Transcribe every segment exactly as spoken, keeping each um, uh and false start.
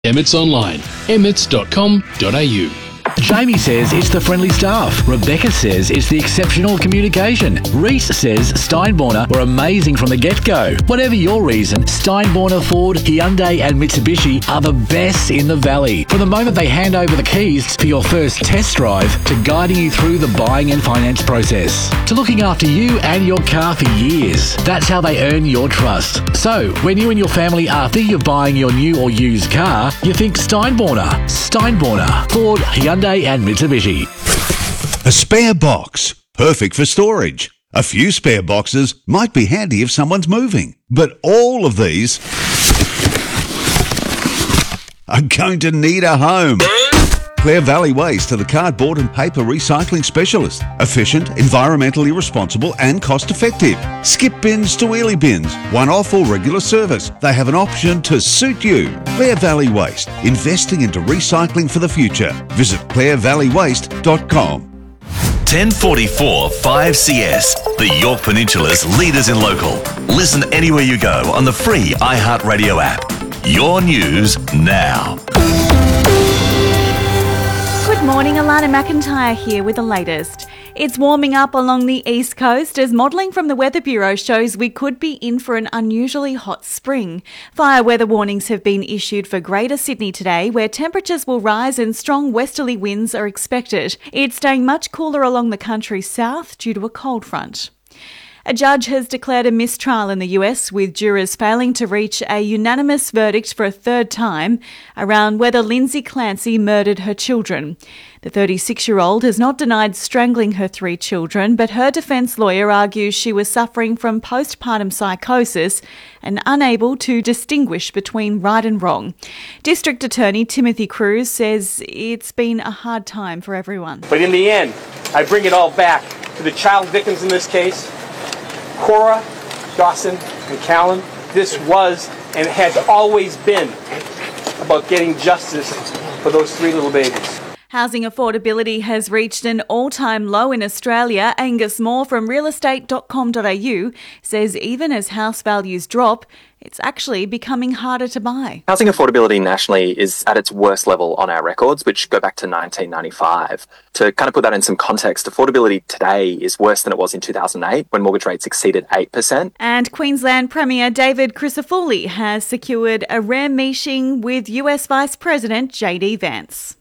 Emmets Online, emmets dot com dot a u. Jamie says it's the friendly staff. Rebecca says it's the exceptional communication. Reese says Steinborner were amazing from the get-go. Whatever your reason, Steinborner, Ford, Hyundai and Mitsubishi are the best in the valley. From the moment they hand over the keys for your first test drive to guiding you through the buying and finance process to looking after you and your car for years. That's how they earn your trust. So, when you and your family are thinking of buying your new or used car, you think Steinborner. Steinborner, Ford, Hyundai and Mitsubishi. A spare box, perfect for storage. A few spare boxes might be handy if someone's moving, but all of these are going to need a home. Clare Valley Waste are the cardboard and paper recycling specialist. Efficient, environmentally responsible and cost effective. Skip bins to wheelie bins, one-off or regular service. They have an option to suit you. Clare Valley Waste, investing into recycling for the future. Visit clare valley waste dot com. ten forty-four five C S, the York Peninsula's leaders in local. Listen anywhere you go on the free iHeartRadio app. Your news now. Good morning, Alana McIntyre here with the latest. It's warming up along the east coast as modelling from the Weather Bureau shows we could be in for an unusually hot spring. Fire weather warnings have been issued for Greater Sydney today, where temperatures will rise and strong westerly winds are expected. It's staying much cooler along the country south due to a cold front. A judge has declared a mistrial in the U S, with jurors failing to reach a unanimous verdict for a third time around whether Lindsay Clancy murdered her children. The thirty-six-year-old has not denied strangling her three children, but her defence lawyer argues she was suffering from postpartum psychosis and unable to distinguish between right and wrong. District Attorney Timothy Cruz says it's been a hard time for everyone. But in the end, I bring it all back to the child victims in this case. Cora, Dawson, and Callan, this was and has always been about getting justice for those three little babies. Housing affordability has reached an all-time low in Australia. Angus Moore from real estate dot com dot a u says even as house values drop, it's actually becoming harder to buy. Housing affordability nationally is at its worst level on our records, which go back to nineteen ninety-five. To kind of put that in some context, affordability today is worse than it was in two thousand eight, when mortgage rates exceeded eight percent. And Queensland Premier David Crisafulli has secured a rare meeting with U S Vice President J D Vance.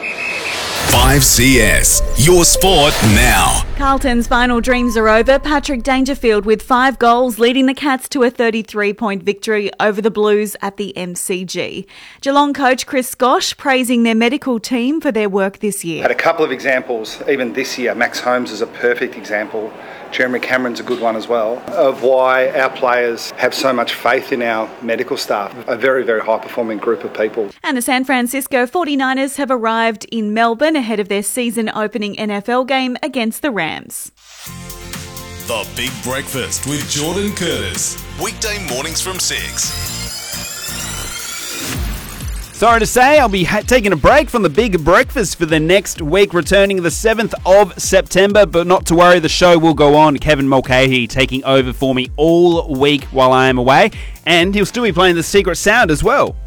five C S, your sport now. Carlton's final dreams are over. Patrick Dangerfield with five goals leading the Cats to a thirty-three point victory over the Blues at the M C G. Geelong coach Chris Scott praising their medical team for their work this year. Had a couple of examples, even this year. Max Holmes is a perfect example. Jeremy Cameron's a good one as well, of why our players have so much faith in our medical staff. A very, very high-performing group of people. And the San Francisco forty-niners have arrived in Melbourne ahead of their season-opening N F L game against the Rams. The Big Breakfast with Jordan Curtis. Weekday mornings from six. Sorry to say, I'll be ha- taking a break from the Big Breakfast for the next week, returning the seventh of September, but not to worry, the show will go on. Kevin Mulcahy taking over for me all week while I am away, and he'll still be playing the Secret Sound as well.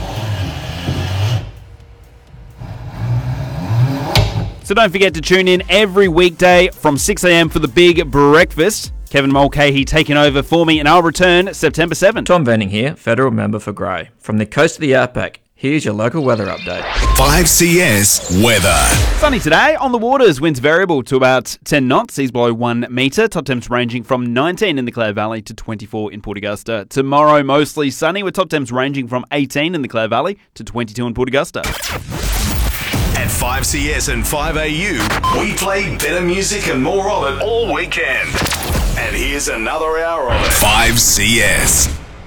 So don't forget to tune in every weekday from six a.m. for the Big Breakfast. Kevin Mulcahy taking over for me, and I'll return September seventh. Tom Venning here, Federal Member for Grey. From the coast of the Outback, here's your local weather update. five C S weather. Sunny today. On the waters, winds variable to about ten knots, seas below one metre. Top temps ranging from nineteen in the Clare Valley to twenty-four in Port Augusta. Tomorrow, mostly sunny, with top temps ranging from eighteen in the Clare Valley to twenty-two in Port Augusta. At five C S and five A U, we play better music and more of it all weekend. And here's another hour of it. five C S.